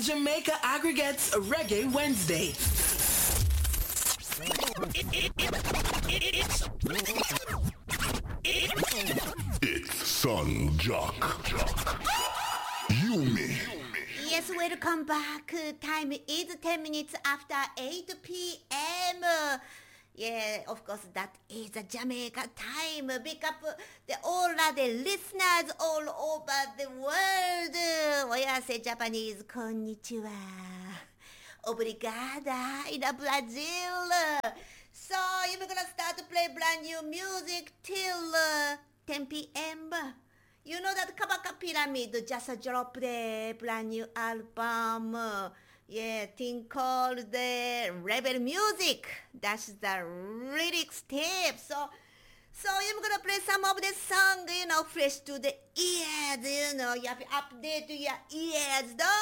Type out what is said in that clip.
Jamaica Aggregates Reggae Wednesday. It's Son Jock. Yumi. Yes, welcome back. Time is 10 minutes after 8 p.m. Yeah, of course, that is a Jamaica time. Pick up all of the listeners all over the world. Oyase Japanese, konnichiwa. Obrigada in Brazil. So, you're gonna start to play brand new music till 10 p.m. You know that Kabaka Pyramid just dropped a brand new album. Yeah, thing called the Rebel Music. That's the lyrics tape. So I'm gonna play some of the song, fresh to the ears, you have to update your ears, though.